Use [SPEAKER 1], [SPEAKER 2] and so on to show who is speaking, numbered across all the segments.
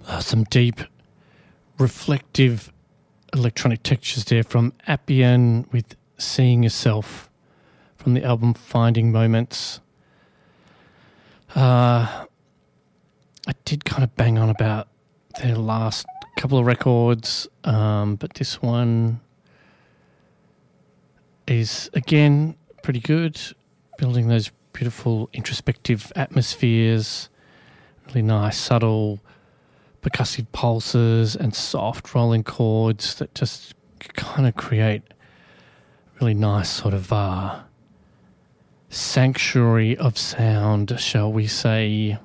[SPEAKER 1] Some deep, reflective electronic textures there from Appian with Seeing Yourself from the album Finding Moments. I did kind of bang on about their last couple of records, but this one is, again, pretty good, building those beautiful introspective atmospheres, really nice, subtle percussive pulses and soft rolling chords that just kind of create really nice sort of sanctuary of sound, shall we say.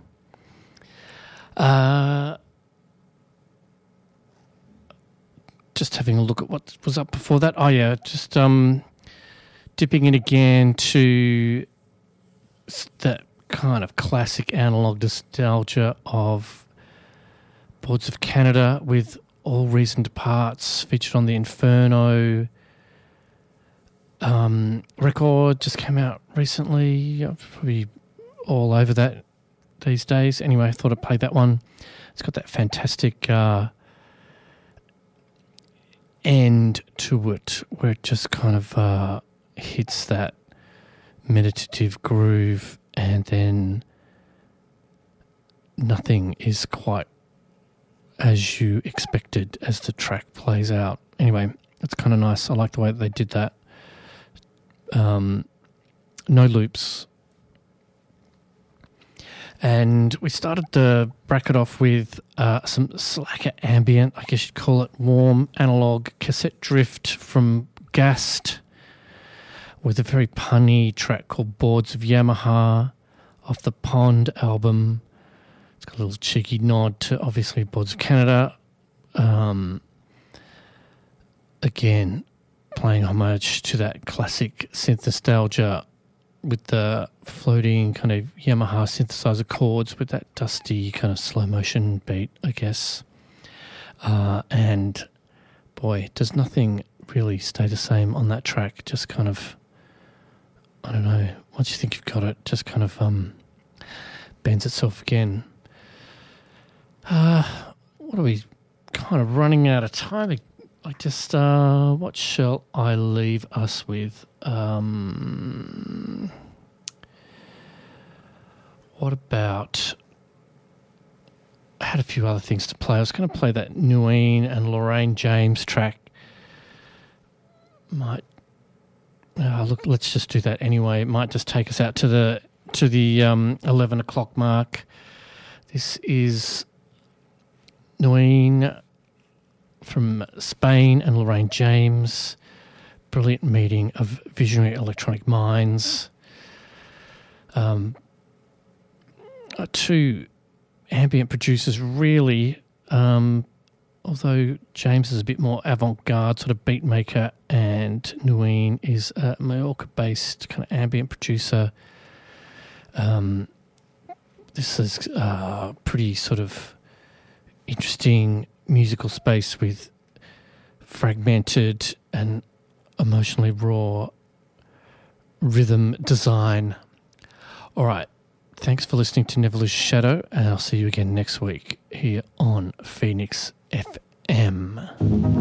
[SPEAKER 1] Just having a look at what was up before that. Oh yeah, just dipping in again to that kind of classic analog nostalgia of Boards of Canada with All Reasoned Parts, featured on the Inferno record, just came out recently. I'm probably all over that these days. Anyway, I thought I'd play that one. It's got that fantastic end to it where it just kind of hits that meditative groove, and then nothing is quite as you expected as the track plays out. Anyway, it's kind of nice. I like the way that they did that. No loops. And we started the bracket off with some slacker ambient, I guess you'd call it warm analog cassette drift from Gast, with a very punny track called Boards of Yamaha off the Pond album. It's got a little cheeky nod to, obviously, Boards of Canada. Again, playing homage to that classic synth nostalgia with the floating kind of Yamaha synthesizer chords with that dusty kind of slow motion beat, I guess. And boy, does nothing really stay the same on that track. Just kind of, I don't know, once you think you've got it, just kind of bends itself again. What are we kind of running out of time? I just, what shall I leave us with? What about, I had a few other things to play. I was going to play that Nguyen and Lorraine James track. Look, let's just do that anyway. It might just take us out to the 11 o'clock mark. This is Nguyen from Spain and Lorraine James. Brilliant meeting of visionary electronic minds. Two ambient producers, really, although James is a bit more avant-garde sort of beat maker, and Nguyen is a Mallorca-based kind of ambient producer. This is pretty sort of interesting musical space with fragmented and emotionally raw rhythm design. All right. Thanks for listening to Never Lose Shadow, and I'll see you again next week here on Phoenix FM.